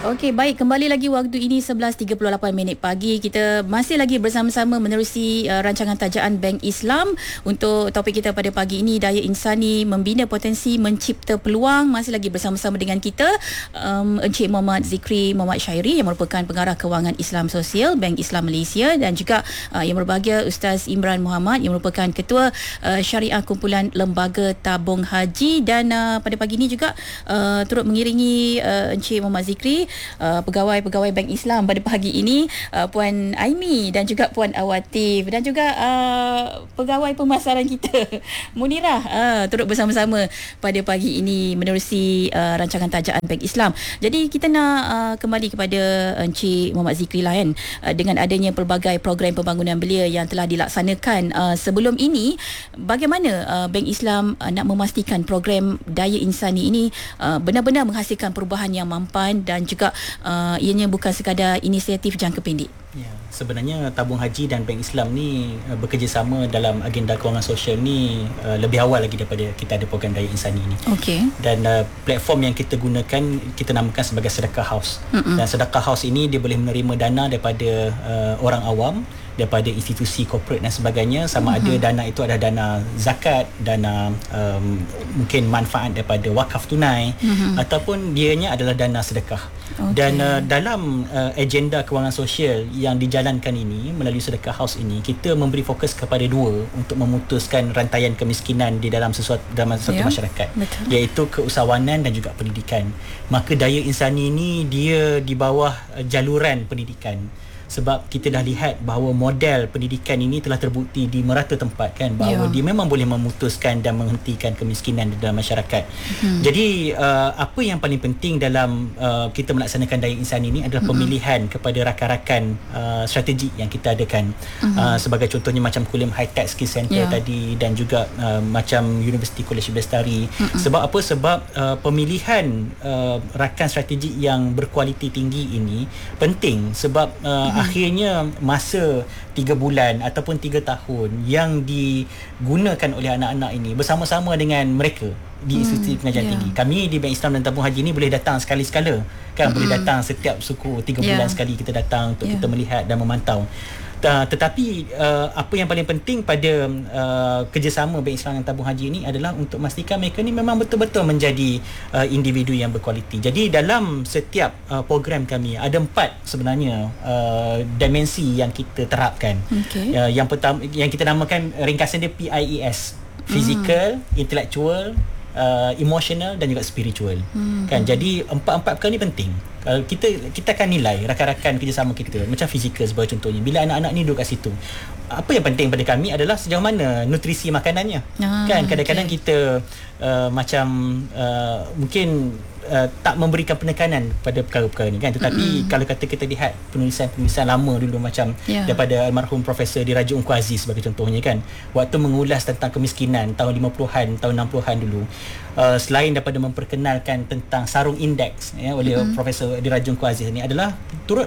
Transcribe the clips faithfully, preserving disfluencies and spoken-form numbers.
Okey, baik, kembali lagi waktu ini sebelas tiga puluh lapan minit pagi. Kita masih lagi bersama-sama menerusi uh, rancangan tajaan Bank Islam. Untuk topik kita pada pagi ini, daya insani membina potensi mencipta peluang. Masih lagi bersama-sama dengan kita um, Encik Muhammad Zikri Muhammad Syairi yang merupakan pengarah kewangan Islam Sosial Bank Islam Malaysia, dan juga uh, yang berbahagia Ustaz Imran Muhammad yang merupakan Ketua uh, Syariah Kumpulan Lembaga Tabung Haji. Dan uh, pada pagi ini juga uh, turut mengiringi uh, Encik Muhammad Zikri, Uh, pegawai-pegawai Bank Islam pada pagi ini, uh, Puan Aimi dan juga Puan Awatif, dan juga uh, pegawai pemasaran kita Munirah, uh, turut bersama-sama pada pagi ini menerusi uh, rancangan tajaan Bank Islam. Jadi kita nak uh, kembali kepada Encik Muhammad Zikri lah kan, uh, dengan adanya pelbagai program pembangunan belia yang telah dilaksanakan uh, sebelum ini, bagaimana uh, Bank Islam uh, nak memastikan program daya insani ini uh, benar-benar menghasilkan perubahan yang mampan dan juga Uh, ianya bukan sekadar inisiatif jangka pendek. Ya, sebenarnya Tabung Haji dan Bank Islam ni uh, bekerjasama dalam agenda kewangan sosial ni uh, lebih awal lagi daripada kita ada program daya insani ni. Okey. Dan uh, platform yang kita gunakan kita namakan sebagai Sedekah House. Mm-mm. Dan Sedekah House ini dia boleh menerima dana daripada uh, orang awam, daripada institusi korporat dan sebagainya, sama uh-huh. ada dana itu adalah dana zakat, dana um, mungkin manfaat daripada wakaf tunai, uh-huh. ataupun dianya adalah dana sedekah. Okay. Dan uh, dalam uh, agenda kewangan sosial yang dijalankan ini melalui Sedekah House ini, kita memberi fokus kepada dua untuk memutuskan rantaian kemiskinan di dalam sesuatu dalam satu yeah. masyarakat. Betul. Iaitu keusahawanan dan juga pendidikan. Maka daya insani ini dia di bawah uh, jaluran pendidikan. Sebab kita dah lihat bahawa model pendidikan ini telah terbukti di merata tempat kan, bahawa yeah. dia memang boleh memutuskan dan menghentikan kemiskinan di dalam masyarakat. Hmm. Jadi uh, apa yang paling penting dalam uh, kita melaksanakan daya insani ini adalah hmm. pemilihan kepada rakan-rakan uh, strategi yang kita adakan. Hmm. Uh, sebagai contohnya macam Kulim High Tech Skill Center yeah. tadi, dan juga uh, macam Universiti Kolej Bestari. Hmm. Sebab apa? Sebab uh, pemilihan uh, rakan strategi yang berkualiti tinggi ini penting, sebab uh, akhirnya masa tiga bulan ataupun tiga tahun yang digunakan oleh anak-anak ini bersama-sama dengan mereka di institusi hmm, pengajian yeah. tinggi. Kami di Bank Islam dan Tabung Haji ni boleh datang sekali-sekala kan, mm-hmm. boleh datang setiap suku tiga yeah. bulan sekali kita datang untuk yeah. kita melihat dan memantau. Uh, tetapi uh, apa yang paling penting pada uh, kerjasama Bank Islam dan Tabung Haji ini adalah untuk memastikan mereka ni memang betul-betul menjadi uh, individu yang berkualiti. Jadi dalam setiap uh, program kami ada empat sebenarnya uh, dimensi yang kita terapkan. Okay. Uh, yang pertama yang kita namakan ringkasan dia P I E S, physical, mm. intellectual, uh, emotional dan juga spiritual. Hmm. Kan, jadi empat-empat perkara ni penting. Kalau kita kita akan nilai rakan-rakan kerjasama kita, macam fizikal sebagai contohnya, bila anak-anak ni duduk kat situ, apa yang penting pada kami adalah sejauh mana nutrisi makanannya. Ah, kan kadang-kadang okay. kita uh, macam uh, mungkin Uh, tak memberikan penekanan pada perkara-perkara ni kan, tetapi mm-hmm. kalau kata kita lihat penulisan-penulisan lama dulu macam yeah. daripada almarhum Profesor Diraja Ungku Aziz sebagai contohnya kan, waktu mengulas tentang kemiskinan tahun lima puluhan, tahun enam puluhan dulu, uh, selain daripada memperkenalkan tentang sarung indeks ya, oleh mm-hmm. Profesor Diraja Ungku Aziz ni, adalah turut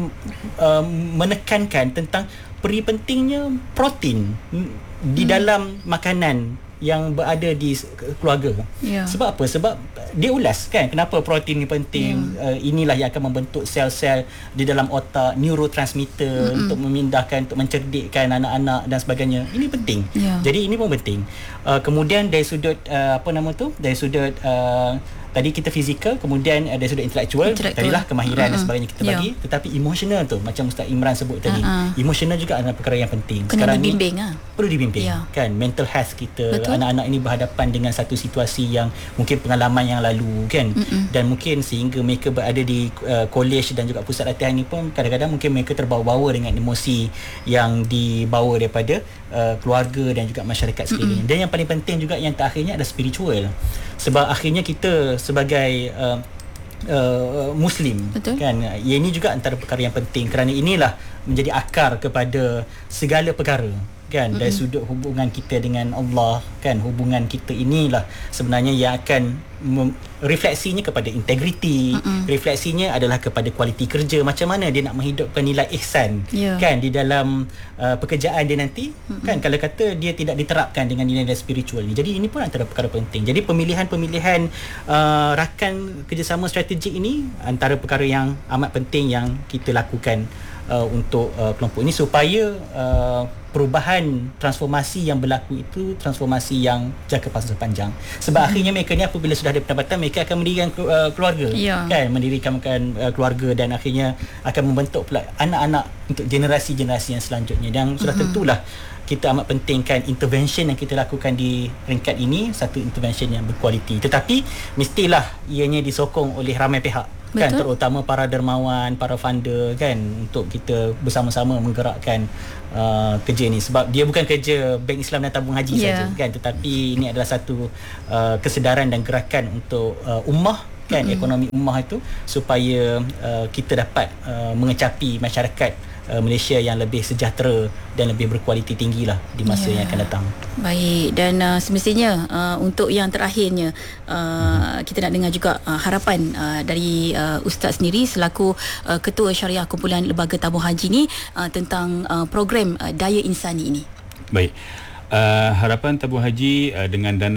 uh, menekankan tentang peri pentingnya protein di mm. dalam makanan yang berada di keluarga. Yeah. Sebab apa? Sebab dia ulas kan kenapa protein ni penting. Yeah. Uh, inilah yang akan membentuk sel-sel di dalam otak, neurotransmitter, mm-hmm. untuk memindahkan, untuk mencerdikkan anak-anak dan sebagainya. Ini penting. Yeah. Jadi ini pun penting. Uh, kemudian dari sudut uh, apa nama tu? Dari sudut uh, tadi kita fizikal, kemudian uh, dari sudut intelektual, tadilah kemahiran uh-huh. dan sebagainya kita bagi, yeah. tetapi emosional tu macam Ustaz Imran sebut tadi, uh-huh. emosional juga adalah perkara yang penting. Kena sekarang dibimbing ni lah. Perlu dibimbing yeah. kan, mental health kita. Betul. Anak-anak ini berhadapan dengan satu situasi yang mungkin pengalaman yang lalu kan, mm-mm. dan mungkin sehingga mereka berada di uh, college dan juga pusat latihan ni pun kadang-kadang mungkin mereka terbawa-bawa dengan emosi yang dibawa daripada uh, keluarga dan juga masyarakat sekeliling. Dan yang paling penting juga yang terakhirnya adalah spiritual, sebab akhirnya kita sebagai uh, uh, Muslim, betul. Kan, ia ini juga antara perkara yang penting, kerana inilah menjadi akar kepada segala perkara kan, dari mm-hmm. sudut hubungan kita dengan Allah, kan, hubungan kita inilah sebenarnya yang akan mem- refleksinya kepada integriti, mm-hmm. refleksinya adalah kepada kualiti kerja, macam mana dia nak menghidupkan nilai ihsan, yeah. kan, di dalam uh, pekerjaan dia nanti, mm-hmm. kan, kalau kata dia tidak diterapkan dengan nilai-nilai spiritual ni. Jadi ini pun antara perkara penting. Jadi pemilihan-pemilihan uh, rakan kerjasama strategik ini antara perkara yang amat penting yang kita lakukan uh, untuk uh, kelompok ini supaya uh, perubahan transformasi yang berlaku itu transformasi yang jangka masa panjang. Sebab hmm. akhirnya mereka ni apabila sudah ada pendapatan, mereka akan mendirikan uh, keluarga, yeah. kan, mendirikan uh, keluarga dan akhirnya akan membentuk pula anak-anak untuk generasi-generasi yang selanjutnya. Dan sudah hmm. tentulah kita amat pentingkan intervention yang kita lakukan di peringkat ini satu intervention yang berkualiti, tetapi mestilah ianya disokong oleh ramai pihak. Betul. Kan, terutama para dermawan, para funder, kan, untuk kita bersama-sama menggerakkan uh, kerja ni, sebab dia bukan kerja Bank Islam dan Tabung Haji yeah. saja, kan, tetapi ini adalah satu uh, kesedaran dan gerakan untuk uh, ummah, kan, mm-hmm. ekonomi ummah itu, supaya uh, kita dapat uh, mengecapi masyarakat uh, Malaysia yang lebih sejahtera dan lebih berkualiti tinggi lah di masa yeah. yang akan datang. Baik, dan uh, semestinya uh, untuk yang terakhirnya uh, hmm. kita nak dengar juga uh, harapan uh, dari uh, Ustaz sendiri selaku uh, Ketua Syariah Kumpulan Lembaga Tabung Haji ni uh, tentang uh, program uh, Daya Insani ini. Baik, uh, harapan tabung haji uh, dengan dana